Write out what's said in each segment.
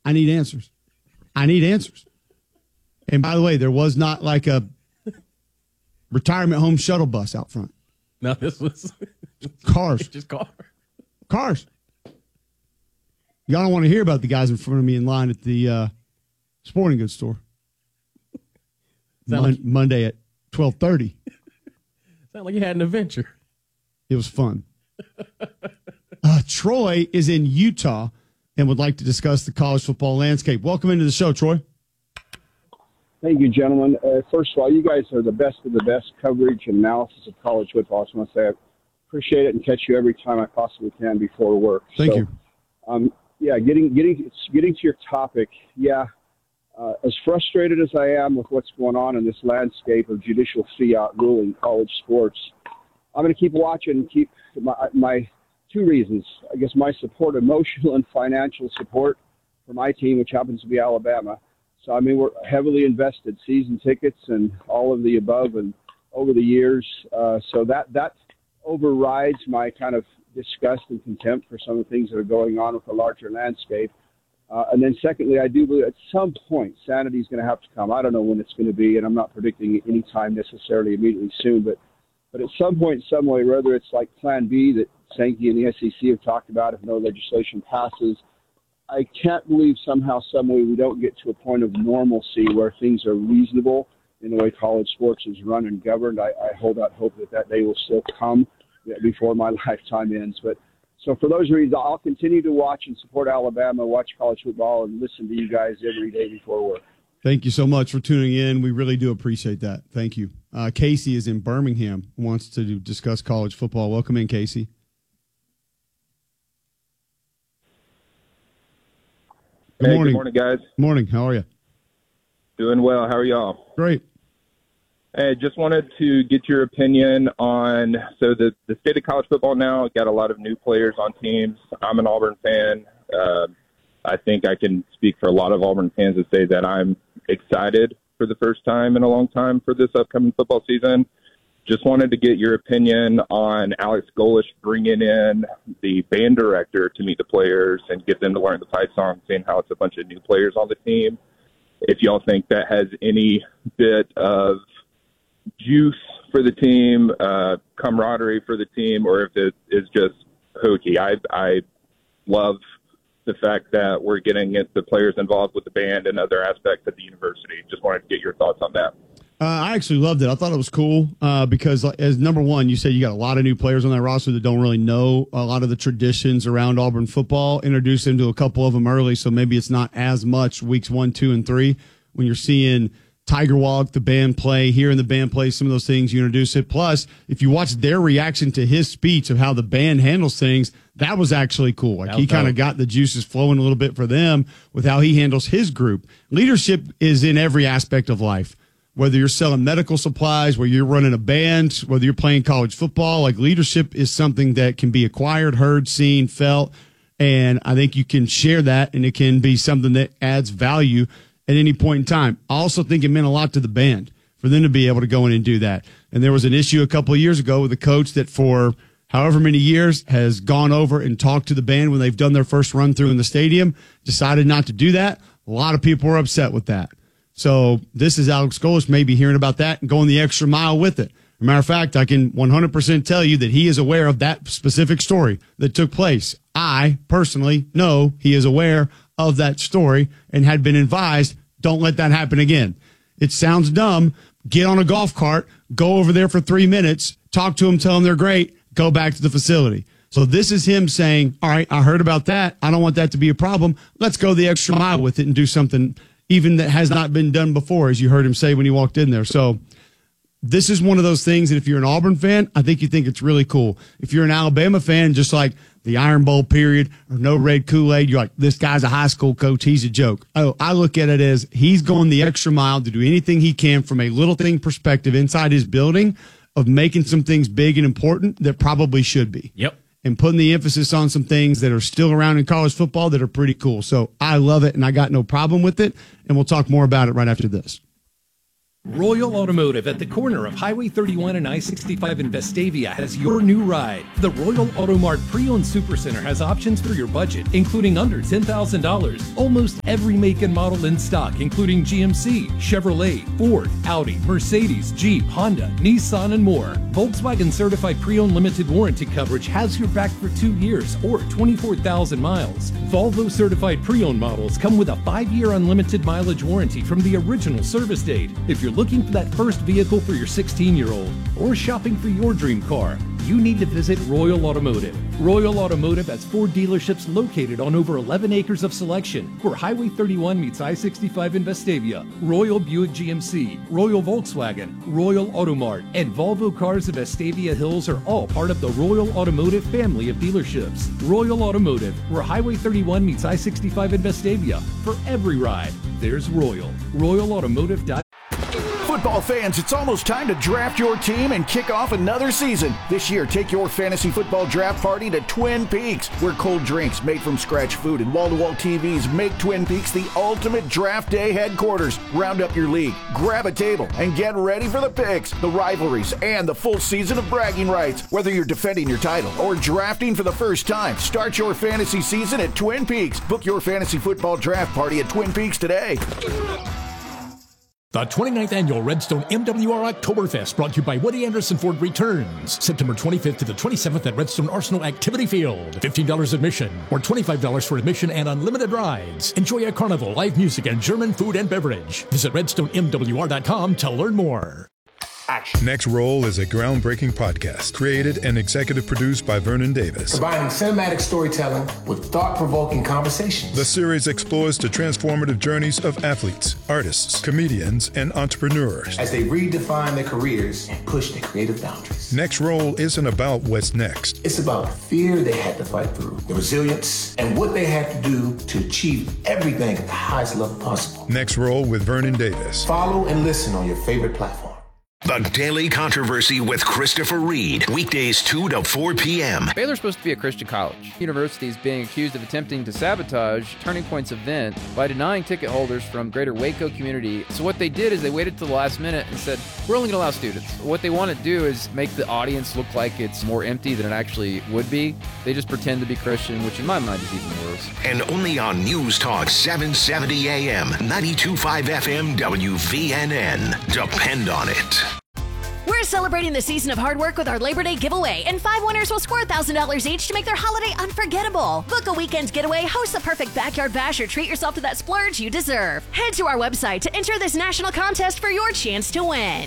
I need answers. I need answers. And by the way, there was not like a retirement home shuttle bus out front. No, this was cars. Just cars. Cars. Y'all don't want to hear about the guys in front of me in line at the sporting goods store. Monday at 12:30. Sound like you had an adventure. It was fun. Troy is in Utah and would like to discuss the college football landscape. Welcome into the show, Troy. Thank you, gentlemen. First of all, you guys are the best of the best coverage and analysis of college football. I just want to say I appreciate it and catch you every time I possibly can before work. Thank you. Getting to your topic, as frustrated as I am with what's going on in this landscape of judicial fiat ruling college sports, I'm going to keep watching and keep my two reasons. I guess my support, emotional and financial support for my team, which happens to be Alabama. So, we're heavily invested, season tickets and all of the above and over the years. So that overrides my kind of disgust and contempt for some of the things that are going on with the larger landscape. And then secondly, I do believe at some point sanity is going to have to come. I don't know when it's going to be, and I'm not predicting any time necessarily immediately soon, but at some point, some way, whether it's like Plan B that Sankey and the SEC have talked about if no legislation passes, I can't believe somehow, some way we don't get to a point of normalcy where things are reasonable in the way college sports is run and governed. I hold out hope that day will still come before my lifetime ends. But so for those reasons, I'll continue to watch and support Alabama, watch college football, and listen to you guys every day before work. Thank you so much for tuning in. We really do appreciate that. Thank you. Casey is in Birmingham, wants to discuss college football. Welcome in, Casey. Good morning. Good morning, guys. Morning. How are you? Doing well. How are y'all? Great. Hey, just wanted to get your opinion on, so the state of college football now, got a lot of new players on teams. I'm an Auburn fan. I think I can speak for a lot of Auburn fans to say that I'm excited for the first time in a long time for this upcoming football season. Just wanted to get your opinion on Alex Golesh bringing in the band director to meet the players and get them to learn the fight song, seeing how it's a bunch of new players on the team. If y'all think that has any bit of juice for the team, camaraderie for the team, or if it is just hokey. I love the fact that we're getting the players involved with the band and other aspects of the university. Just wanted to get your thoughts on that. I actually loved it. I thought it was cool because, as number one, you said you got a lot of new players on that roster that don't really know a lot of the traditions around Auburn football. Introduce them to a couple of them early, so maybe it's not as much weeks 1, 2, and 3 when you're seeing Tiger Walk, the band play, hearing the band play, some of those things, you introduce it. Plus, if you watch their reaction to his speech of how the band handles things, that was actually cool. Like he kind of got the juices flowing a little bit for them with how he handles his group. Leadership is in every aspect of life. Whether you're selling medical supplies, whether you're running a band, whether you're playing college football, like leadership is something that can be acquired, heard, seen, felt. And I think you can share that and it can be something that adds value at any point in time. I also think it meant a lot to the band for them to be able to go in and do that. And there was an issue a couple of years ago with a coach that for however many years has gone over and talked to the band when they've done their first run through in the stadium, decided not to do that. A lot of people were upset with that. So this is Alex Golesh maybe hearing about that and going the extra mile with it. As a matter of fact, I can 100% tell you that he is aware of that specific story that took place. I personally know he is aware of that story and had been advised, don't let that happen again. It sounds dumb. Get on a golf cart, go over there for 3 minutes, talk to them, tell them they're great, go back to the facility. So this is him saying, all right, I heard about that. I don't want that to be a problem. Let's go the extra mile with it and do something even that has not been done before, as you heard him say when he walked in there. So this is one of those things that if you're an Auburn fan, I think you think it's really cool. If you're an Alabama fan, just like the Iron Bowl period or no red Kool-Aid, you're like, this guy's a high school coach. He's a joke. Oh, I look at it as he's going the extra mile to do anything he can from a little thing perspective inside his building of making some things big and important that probably should be. Yep. And putting the emphasis on some things that are still around in college football that are pretty cool. So I love it, and I got no problem with it, and we'll talk more about it right after this. Royal Automotive at the corner of Highway 31 and I-65 in Vestavia has your new ride. The Royal Automart Pre-Owned Supercenter has options for your budget, including under $10,000. Almost every make and model in stock, including GMC, Chevrolet, Ford, Audi, Mercedes, Jeep, Honda, Nissan, and more. Volkswagen Certified Pre-Owned Limited Warranty coverage has your back for 2 years or 24,000 miles. Volvo Certified Pre-Owned models come with a 5-year unlimited mileage warranty from the original service date. If you're looking for that first vehicle for your 16-year-old or shopping for your dream car, you need to visit Royal Automotive. Royal Automotive has 4 dealerships located on over 11 acres of selection where Highway 31 meets I-65 in Vestavia. Royal Buick GMC, Royal Volkswagen, Royal Automart, and Volvo Cars of Vestavia Hills are all part of the Royal Automotive family of dealerships. Royal Automotive, where Highway 31 meets I-65 in Vestavia. For every ride, there's Royal. RoyalAutomotive.com. Football fans, it's almost time to draft your team and kick off another season. This year, take your fantasy football draft party to Twin Peaks, where cold drinks, made from scratch food, and wall-to-wall TVs make Twin Peaks the ultimate draft day headquarters. Round up your league, grab a table, and get ready for the picks, the rivalries, and the full season of bragging rights. Whether you're defending your title or drafting for the first time, start your fantasy season at Twin Peaks. Book your fantasy football draft party at Twin Peaks today. The 29th Annual Redstone MWR Oktoberfest, brought to you by Woody Anderson Ford, returns September 25th to the 27th at Redstone Arsenal Activity Field. $15 admission or $25 for admission and unlimited rides. Enjoy a carnival, live music, and German food and beverage. Visit redstonemwr.com to learn more. Action. Next Roll is a groundbreaking podcast created and executive produced by Vernon Davis. Combining cinematic storytelling with thought-provoking conversations. The series explores the transformative journeys of athletes, artists, comedians, and entrepreneurs as they redefine their careers and push their creative boundaries. Next Roll isn't about what's next. It's about the fear they had to fight through, the resilience, and what they had to do to achieve everything at the highest level possible. Next Roll with Vernon Davis. Follow and listen on your favorite platform. The Daily Controversy with Christopher Reed. Weekdays 2 to 4 p.m. Baylor's supposed to be a Christian college. University is being accused of attempting to sabotage Turning Point's event by denying ticket holders from greater Waco community. So what they did is they waited till the last minute and said, we're only going to allow students. What they want to do is make the audience look like it's more empty than it actually would be. They just pretend to be Christian, which in my mind is even worse. And only on News Talk 770 AM, 92.5 FM, WVNN. Depend on it. We're celebrating the season of hard work with our Labor Day giveaway, and 5 winners will score $1,000 each to make their holiday unforgettable. Book a weekend getaway, host the perfect backyard bash, or treat yourself to that splurge you deserve. Head to our website to enter this national contest for your chance to win.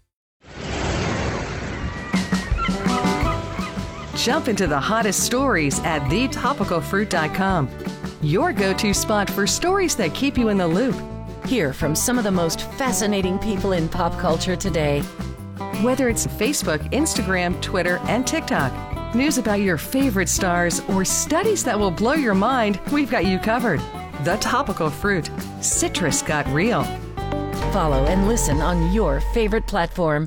Jump into the hottest stories at thetopicalfruit.com. Your go-to spot for stories that keep you in the loop. Hear from some of the most fascinating people in pop culture today. Whether it's Facebook, Instagram, Twitter, and TikTok, news about your favorite stars, or studies that will blow your mind, we've got you covered. The Topical Fruit. Citrus got real. Follow and listen on your favorite platform.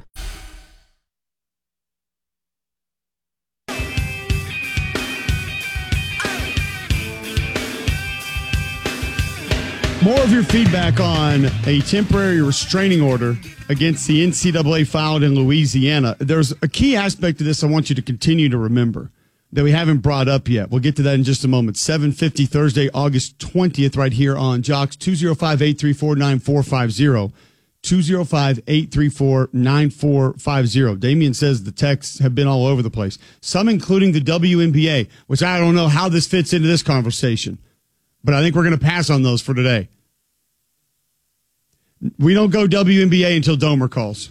More of your feedback on a temporary restraining order against the NCAA filed in Louisiana. There's a key aspect of this I want you to continue to remember that we haven't brought up yet. We'll get to that in just a moment. 7:50 Thursday, August 20th, right here on Jocks. 205-834-9450. 205-834-9450. Damian says the texts have been all over the place, some including the WNBA, which I don't know how this fits into this conversation, but I think we're going to pass on those for today. We don't go WNBA until Domer calls.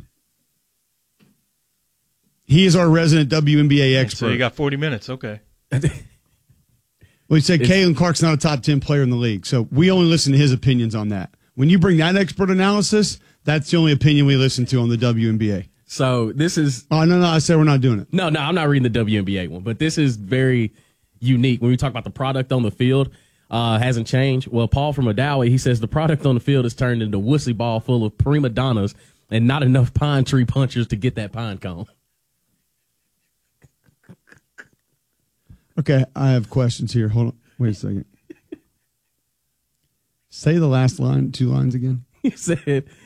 He is our resident WNBA expert. So you got 40 minutes. Okay. Well, he said Caitlin Clark's not a top 10 player in the league, so we only listen to his opinions on that. When you bring that expert analysis, that's the only opinion we listen to on the WNBA. So this is... Oh, no, I said we're not doing it. No, I'm not reading the WNBA one, but this is very unique. When we talk about the product on the field, hasn't changed. Well, Paul from Odawa, he says the product on the field is turned into a wussy ball full of prima donnas and not enough pine tree punchers to get that pine cone. Okay, I have questions here. Hold on. Wait a second. Say the last line, 2 lines again. He said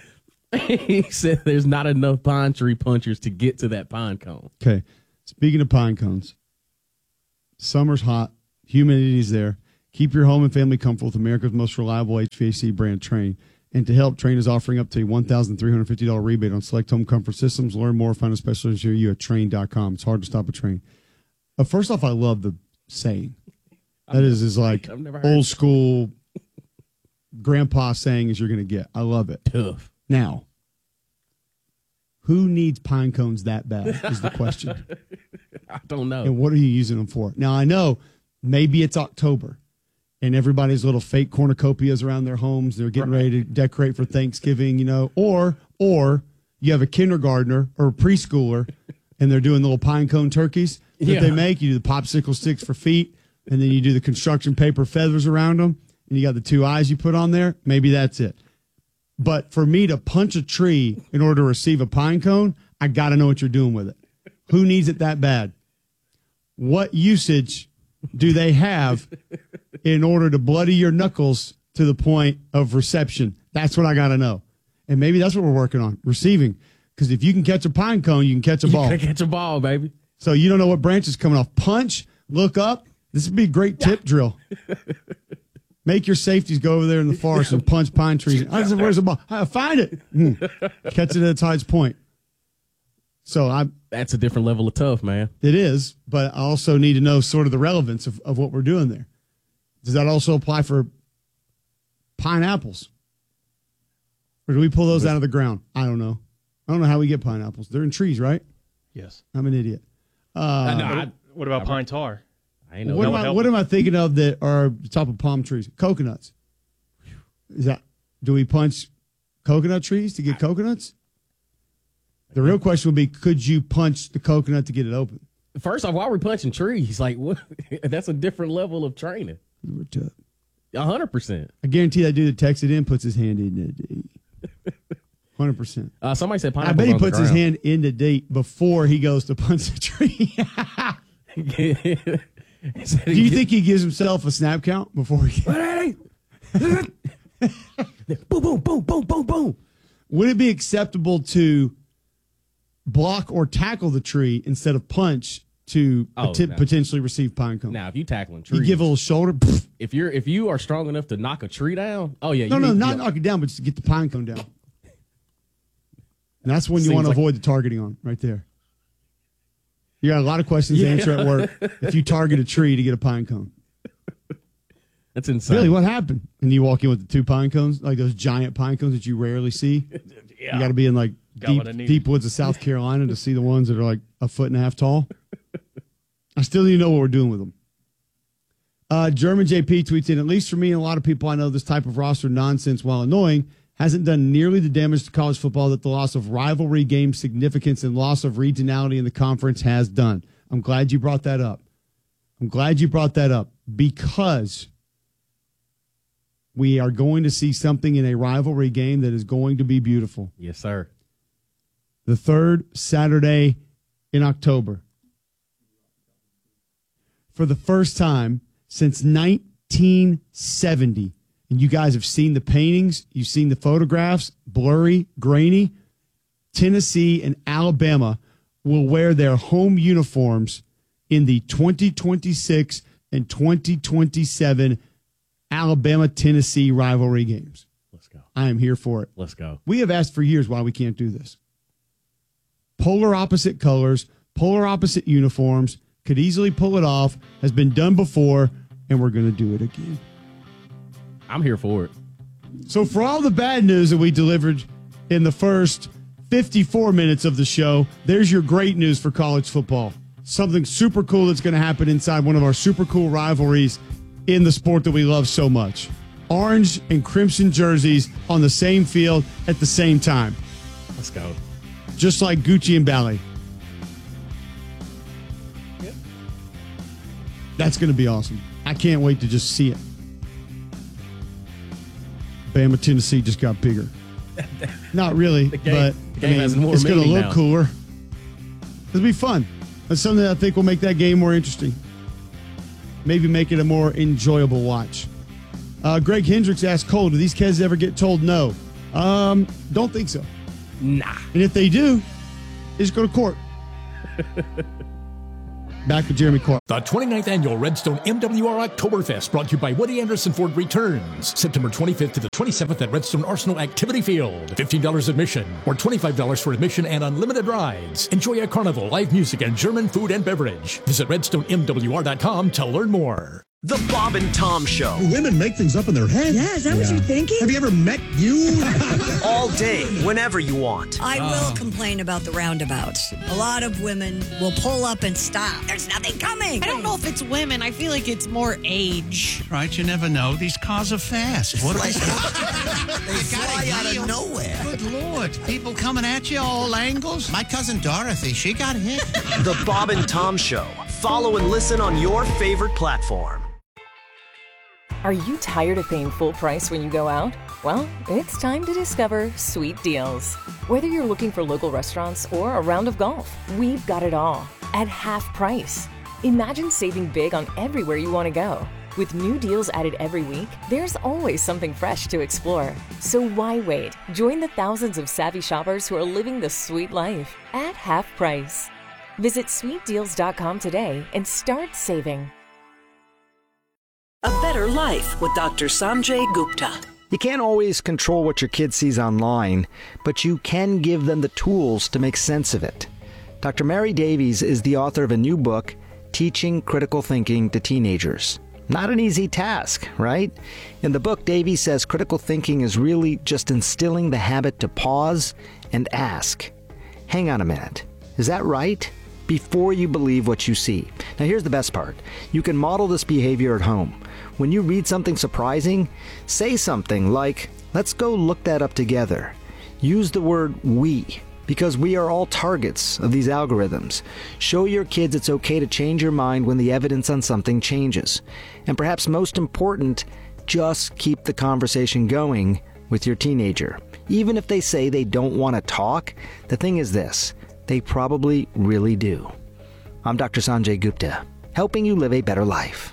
He said there's not enough pine tree punchers to get to that pine cone. Okay. Speaking of pine cones, summer's hot. Humidity's there. Keep your home and family comfortable with America's most reliable HVAC brand, Trane. And to help, Trane is offering up to a $1,350 rebate on select home comfort systems. Learn more. Find a specialist near you at Trane.com. It's hard to stop a Trane. First off, I love the saying. That is like old school grandpa saying as you're going to get. I love it. Tough. Now, who needs pine cones that bad is the question. I don't know. And what are you using them for? Now, I know maybe it's October and everybody's little fake cornucopias around their homes. They're getting ready to decorate for Thanksgiving, or you have a kindergartner or a preschooler and they're doing little pine cone turkeys that they make. You do the popsicle sticks for feet, and then you do the construction paper feathers around them, and you got the two eyes you put on there. Maybe that's it. But for me to punch a tree in order to receive a pine cone, I got to know what you're doing with it. Who needs it that bad? What usage do they have in order to bloody your knuckles to the point of reception? That's what I got to know. And maybe that's what we're working on, receiving. Because if you can catch a pine cone, you can catch a ball. You can catch a ball, baby. So you don't know what branch is coming off. Punch, look up. This would be a great tip drill. Make your safeties go over there in the forest and punch pine trees. I said, where's the ball? Find it. Catch it at its highest point. So that's a different level of tough, man. It is, but I also need to know sort of the relevance of what we're doing there. Does that also apply for pineapples? Or do we pull those out of the ground? I don't know. I don't know how we get pineapples. They're in trees, right? Yes. I'm an idiot. What about pine tar? I know. What am I thinking of that are the top of palm trees? Coconuts. Do we punch coconut trees to get coconuts? The real question would be, could you punch the coconut to get it open? First off, why are we punching trees? Like, what? That's a different level of training. 100%. I guarantee that dude that texted in puts his hand in the date. 100%. Somebody said I pineapple. bet he puts his hand in the date before he goes to punch the tree. Do you think he gives himself a snap count before he? Boom, boom, boom, boom, boom, boom. Would it be acceptable to block or tackle the tree instead of punch to potentially receive pine cone? Now, if you tackling trees, you give a little shoulder. If you are strong enough to knock a tree down, not knock it down, but just to get the pine cone down. And that's when you want to avoid the targeting on right there. You got a lot of questions to answer at work if you target a tree to get a pine cone. That's insane. Really, what happened? And you walk in with the two pine cones, like those giant pine cones that you rarely see. Yeah. You got to be in like deep woods of South Carolina to see the ones that are like 1.5 feet tall. I still need to know what we're doing with them. German JP tweets in, at least for me and a lot of people I know, this type of roster nonsense, while annoying, hasn't done nearly the damage to college football that the loss of rivalry game significance and loss of regionality in the conference has done. I'm glad you brought that up. Because we are going to see something in a rivalry game that is going to be beautiful. Yes, sir. The third Saturday in October. For the first time since 1970, and you guys have seen the paintings, you've seen the photographs, blurry, grainy, Tennessee and Alabama will wear their home uniforms in the 2026 and 2027 Alabama-Tennessee rivalry games. Let's go. I am here for it. Let's go. We have asked for years why we can't do this. Polar opposite colors, polar opposite uniforms, could easily pull it off, has been done before, and we're going to do it again. I'm here for it. So for all the bad news that we delivered in the first 54 minutes of the show, there's your great news for college football. Something super cool that's going to happen inside one of our super cool rivalries in the sport that we love so much. Orange and crimson jerseys on the same field at the same time. Let's go. Just like Gucci and Ballet. Yep. That's going to be awesome. I can't wait to just see it. Bama, Tennessee just got bigger. Not really, but has more it's going to look now. cooler. It'll be fun. That's something that I think will make that game more interesting. Maybe make it a more enjoyable watch. Greg Hendricks asked Cole, do these kids ever get told no? Don't think so. Nah. And if they do, they just go to court. Back with Jeremy Clark. The 29th Annual Redstone MWR Oktoberfest, brought to you by Woody Anderson Ford, returns September 25th to the 27th at Redstone Arsenal Activity Field. $15 admission or $25 for admission and unlimited rides. Enjoy a carnival, live music, and German food and beverage. Visit redstonemwr.com to learn more. The Bob and Tom Show. Women make things up in their head. Yeah, is that what you're thinking? Have you ever met you? All day, whenever you want. I will complain about the roundabouts. A lot of women will pull up and stop. There's nothing coming. I don't know if it's women. I feel like it's more age. Right, you never know. These cars are fast. What They fly out of nowhere. Good Lord. People coming at you all angles. My cousin Dorothy, she got hit. The Bob and Tom Show. Follow and listen on your favorite platform. Are you tired of paying full price when you go out? Well, it's time to discover Sweet Deals. Whether you're looking for local restaurants or a round of golf, we've got it all at half price. Imagine saving big on everywhere you want to go. With new deals added every week, there's always something fresh to explore. So why wait? Join the thousands of savvy shoppers who are living the sweet life at half price. Visit sweetdeals.com today and start saving. A Better Life with Dr. Sanjay Gupta. You can't always control what your kid sees online, but you can give them the tools to make sense of it. Dr. Mary Davies is the author of a new book, Teaching Critical Thinking to Teenagers. Not an easy task, right? In the book, Davies says critical thinking is really just instilling the habit to pause and ask, hang on a minute, is that right? Before you believe what you see. Now here's the best part. You can model this behavior at home. When you read something surprising, say something like, let's go look that up together. Use the word we, because we are all targets of these algorithms. Show your kids it's okay to change your mind when the evidence on something changes. And perhaps most important, just keep the conversation going with your teenager. Even if they say they don't want to talk, the thing is this, they probably really do. I'm Dr. Sanjay Gupta, helping you live a better life.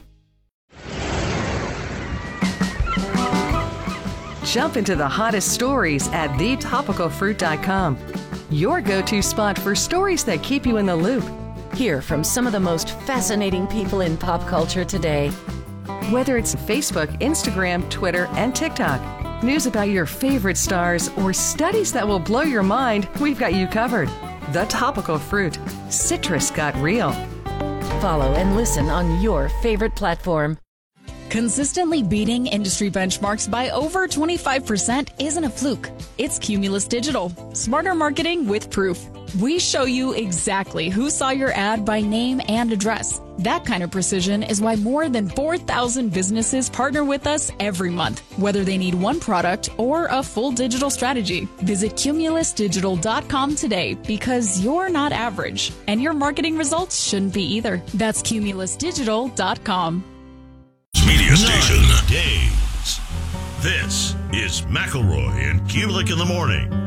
Jump into the hottest stories at thetopicalfruit.com. Your go-to spot for stories that keep you in the loop. Hear from some of the most fascinating people in pop culture today. Whether it's Facebook, Instagram, Twitter, and TikTok, news about your favorite stars, or studies that will blow your mind, we've got you covered. The Topical Fruit. Citrus got real. Follow and listen on your favorite platform. Consistently beating industry benchmarks by over 25% isn't a fluke. It's Cumulus Digital. Smarter marketing with proof. We show you exactly who saw your ad by name and address. That kind of precision is why more than 4,000 businesses partner with us every month, whether they need one product or a full digital strategy. Visit cumulusdigital.com today because you're not average, and your marketing results shouldn't be either. That's cumulusdigital.com. Media station. Days. This is McElroy and Kulik in the morning.